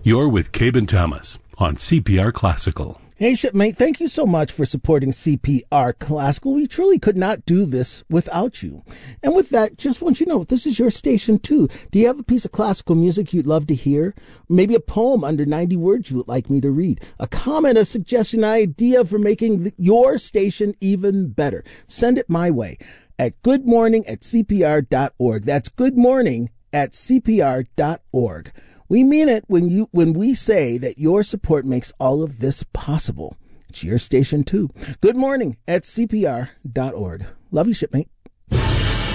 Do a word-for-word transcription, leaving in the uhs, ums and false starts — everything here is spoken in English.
You're with Cabe and Thomas on C P R Classical. Hey, shipmate, thank you so much for supporting C P R Classical. We truly could not do this without you. And with that, just want you to know, this is your station too. Do you have a piece of classical music you'd love to hear? Maybe a poem under ninety words you would like me to read? A comment, a suggestion, an idea for making the, your station even better? Send it my way at goodmorning at c p r dot org. That's goodmorning at c p r dot org. We mean it when you when we say that your support makes all of this possible. It's your station too. Good morning at c p r dot org. Love you, shipmate.